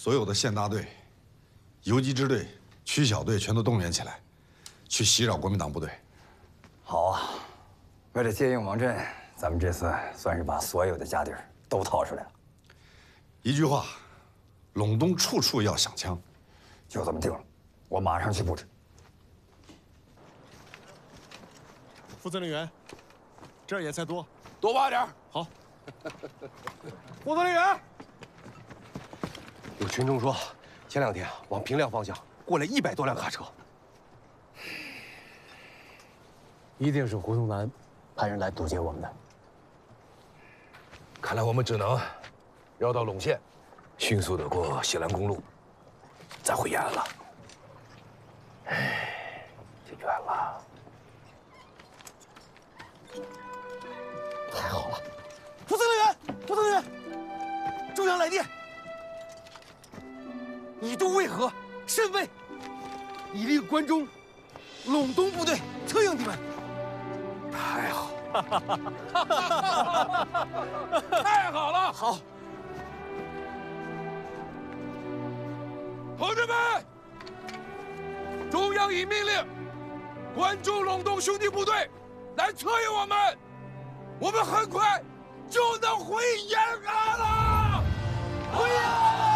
所有的县大队、游击支队、区小队全都动员起来，去袭扰国民党部队。 好啊，为了接应王震，咱们这次算是把所有的家底儿都掏出来了。 一句话，陇东处处要响枪， 就这么定了，我马上去布置。 副司令员，这儿野菜多， 多挖点儿。 好。副司令员， 有群众说，前2天往平凉方向过来100多辆卡车， 一定是胡宗南派人来堵截我们的。 看来我们只能绕到陇县，迅速的过西兰公路，再回延安了。哎，这远了。 太好了！ 副司令员，副司令员，中央来电，以东渭河甚危，已令关中、陇东部队策应你们。 太好，太好了！ 好， 同志们，中央已命令关中、陇东兄弟部队来策应我们，我们很快就能回延安了！回延安了！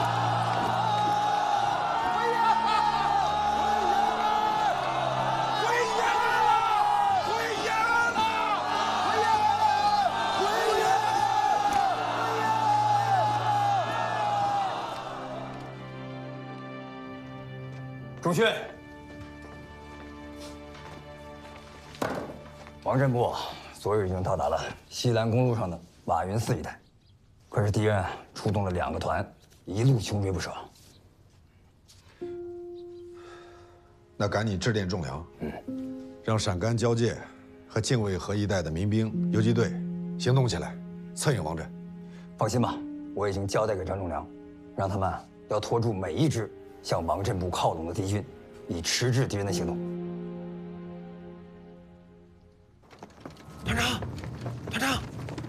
朱雀，王震部昨日已经到达了西兰公路上的瓦云寺一带，可是敌人出动了2个团，一路穷追不舍。 那赶紧致电仲良，让陕甘交界和泾渭河一带的民兵、游击队行动起来，策应王震。 放心吧，我已经交代给张仲良，让他们要拖住每一支向王震部靠拢的敌军，以迟滞敌人的行动。 团长，团长，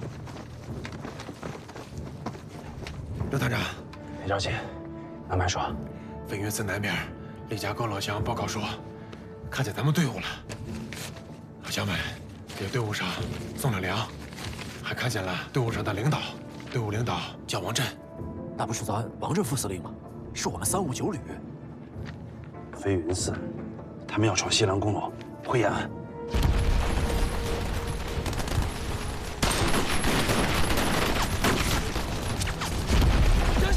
刘团长， 别着急，慢慢说。 飞云寺南边，李家沟老乡报告说，看见咱们队伍了。老乡们给队伍上送了粮，还看见了队伍上的领导。队伍领导叫王震， 那不是咱王震副司令吗？是我们359旅。飞云寺，他们要闯西兰公路，回延安。